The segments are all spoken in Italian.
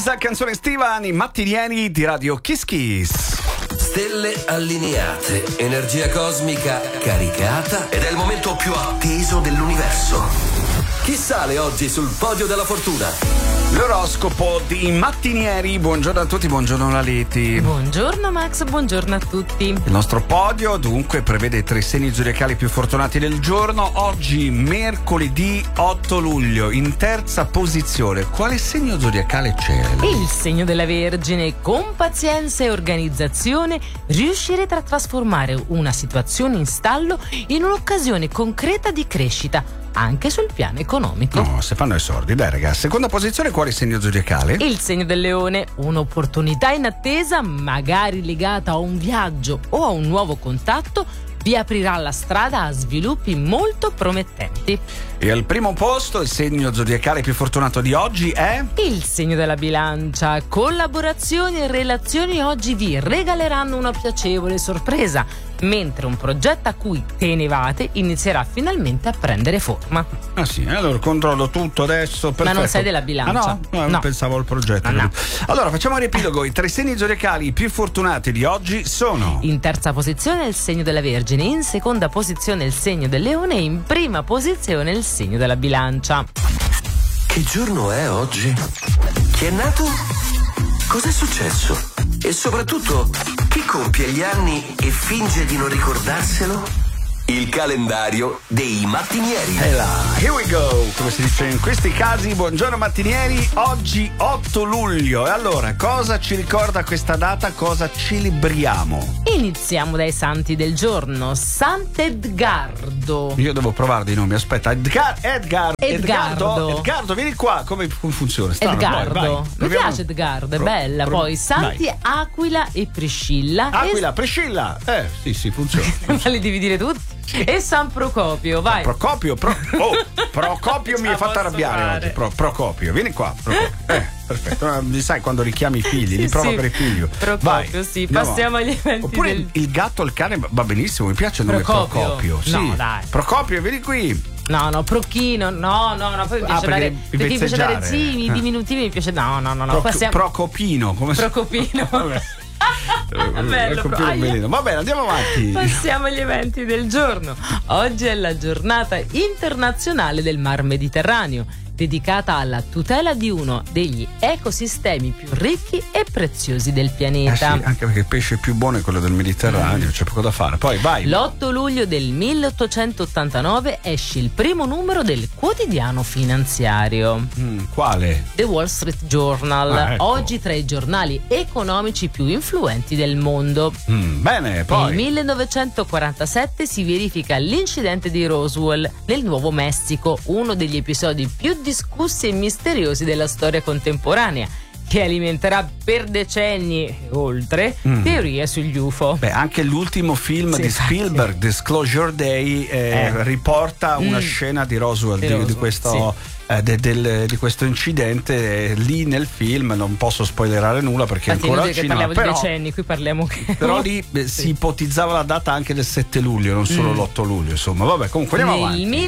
Kiss, canzone estiva, i mattinieri di Radio Kiss Kiss. Stelle allineate, energia cosmica caricata ed è il momento più atteso dell'universo. Chi sale oggi sul podio della fortuna? L'oroscopo di mattinieri. Buongiorno a tutti, buongiorno Laleti. Buongiorno Max, buongiorno a tutti. Il nostro podio dunque prevede 3 segni zodiacali più fortunati del giorno. Oggi mercoledì 8 luglio, in terza posizione, quale segno zodiacale c'è? Il segno della Vergine. Con pazienza e organizzazione riuscirete a trasformare una situazione in stallo in un'occasione concreta di crescita, anche sul piano economico. No, se fanno i sordi. Dai ragazzi, seconda posizione, quale segno zodiacale? Il segno del Leone. Un'opportunità inattesa, magari legata a un viaggio o a un nuovo contatto, vi aprirà la strada a sviluppi molto promettenti. E al primo posto, il segno zodiacale più fortunato di oggi è? Il segno della Bilancia. Collaborazioni e relazioni oggi vi regaleranno una piacevole sorpresa, mentre un progetto a cui tenevate inizierà finalmente a prendere forma. Ah sì, allora controllo tutto adesso. Perfetto. Ma non sei della Bilancia? Ah no? Non pensavo al progetto. No. Allora facciamo un riepilogo. I 3 segni zodiacali più fortunati di oggi sono: in terza posizione il segno della Vergine, in seconda posizione il segno del Leone e in prima posizione il segno della Bilancia. Che giorno è oggi? Chi è nato? Cos'è successo? E soprattutto, chi compie gli anni e finge di non ricordarselo? Il calendario dei mattinieri. E là, here we go, come si dice in questi casi. Buongiorno mattinieri, oggi 8 luglio. E allora, cosa ci ricorda questa data? Cosa celebriamo? Iniziamo dai santi del giorno. Sant'Edgardo. Io devo provare dei nomi, aspetta. Edgardo, vieni qua. Come funziona? Edgardo. Mi piace Edgardo, è bella. Poi santi vai. Aquila e Priscilla. Priscilla. Sì, funziona. Ma li devi dire tutti? E San Procopio, vai. Procopio mi hai fatto arrabbiare oggi. Procopio, vieni qua. Perfetto. Sai quando richiami i figli, li provoca i figli. Procopio, vai, sì. Passiamo agli eventi. Oppure il gatto, il cane, va benissimo. Mi piace il nome Procopio. Sì. No, dai. Procopio, vieni qui. No, Procchino, no, poi mi piace dare. Perché mi piace dare i diminutivi, mi piace. No. Procopino, come Procopino. Bello, va bene, andiamo avanti. Passiamo agli eventi del giorno. Oggi è la giornata internazionale del Mar Mediterraneo, dedicata alla tutela di uno degli ecosistemi più ricchi e preziosi del pianeta. Sì, anche perché il pesce più buono è quello del Mediterraneo, c'è poco da fare. Poi vai. L'8 luglio del 1889 esce il primo numero del quotidiano finanziario. Quale? The Wall Street Journal. Ecco. Oggi tra i giornali economici più influenti del mondo. Bene, poi. Nel 1947 si verifica l'incidente di Roswell nel Nuovo Messico, uno degli episodi più discussi e misteriosi della storia contemporanea, che alimenterà per decenni e oltre teorie sugli UFO. Beh, anche l'ultimo film di Spielberg, Disclosure Day, riporta una scena di Roswell, di questo. Sì. Di questo incidente lì nel film. Non posso spoilerare nulla perché ancora al cinema, parliamo di decenni, qui parliamo però lì si ipotizzava la data anche del 7 luglio, non solo l'8 luglio, insomma. Vabbè, comunque andiamo avanti. Nel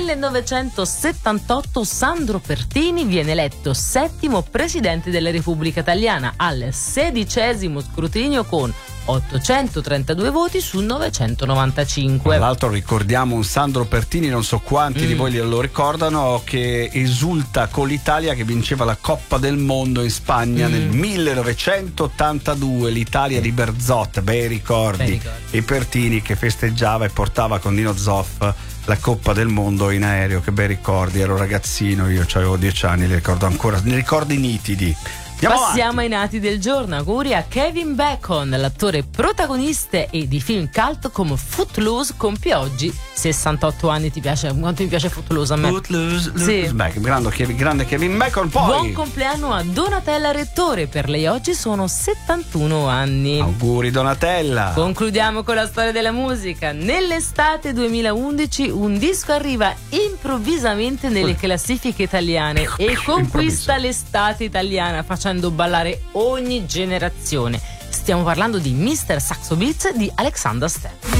1978 Sandro Pertini viene eletto 7° presidente della Repubblica Italiana al 16° scrutinio con 832 voti su 995. Tra l'altro ricordiamo un Sandro Pertini, non so quanti di voi lo ricordano, che esulta con l'Italia che vinceva la Coppa del Mondo in Spagna nel 1982, l'Italia di Berzot, bei ricordi. E Pertini che festeggiava e portava con Nino Zoff la Coppa del Mondo in aereo, che bei ricordi. Ero ragazzino, io avevo 10 anni, li ricordo ancora, ne ricordi nitidi. Passiamo ai nati del giorno. Auguri a Kevin Bacon, l'attore protagonista e di film cult come Footloose, compie oggi 68 anni. Ti piace? Quanto mi piace Footloose a me? Footloose, sì. Beh, grande Kevin Bacon. Poi buon compleanno a Donatella Rettore, per lei oggi sono 71 anni. Auguri Donatella. Concludiamo con la storia della musica. Nell'estate 2011 un disco arriva improvvisamente nelle classifiche italiane e conquista l'estate italiana facendo ballare ogni generazione. Stiamo parlando di Mr. Saxo Beats di Alexander Step.